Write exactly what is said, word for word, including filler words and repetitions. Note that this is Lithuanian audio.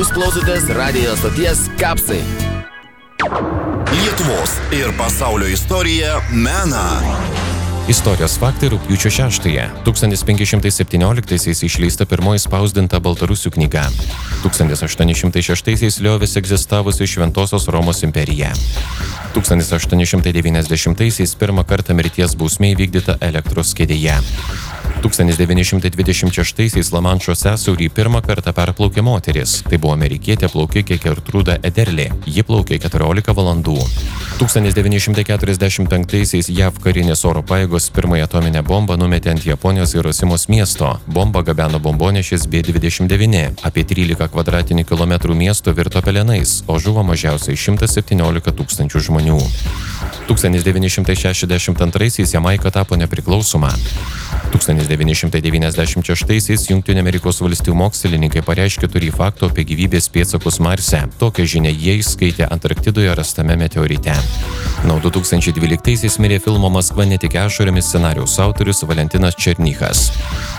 Jūs klausotės radijo stoties Kapsai. Lietuvos ir pasaulio istorija mena. Istorijos faktai rugpjūčio šeštąją. tūkstantis penki šimtai septynioliktaisiais išleista pirmoji spausdinta baltarusių knyga. tūkstantis aštuoni šimtai šeštaisiais liovėsi egzistavusi Šventosios Romos imperija. tūkstantis aštuoni šimtai devyniasdešimtaisiais pirmą kartą mirties bausmė įvykdyta elektros kėdėje. tūkstantis devyni šimtai dvidešimt šeštaisiais Lamanšo sąsiaurį pirmą kartą perplaukė moteris. Tai buvo amerikietė plaukikė Gertruda Ederli. Ji plaukė keturiolika valandų. tūkstantis devyni šimtai keturiasdešimt penktaisiais JAV karinės oro pajėgos pirmąją atominę bombą numetė ant Japonijos Hirosimos miesto. Bombą gabeno bombonešis B dvidešimt devyni. Apie trylika kvadratinių kilometrų miesto virto pelenais, o žuvo mažiausiai šimtas septyniolika tūkstančių žmonių. tūkstantis devyni šimtai šešiasdešimt antraisiais Jamaika tapo nepriklausoma. tūkstantis devyni šimtai devyniasdešimt šeštaisiais Jungtinių Amerikos valstijų mokslininkai pareiškė turį faktų apie gyvybės pėdsakus Marse. Tokią žinią jie išskaitė Antarktidoje rastame meteorite. Nuo du tūkstančiai dvyliktaisiais mirė filmo Maskva ne tik ašaromis scenarijaus autorius Valentinas Černychas.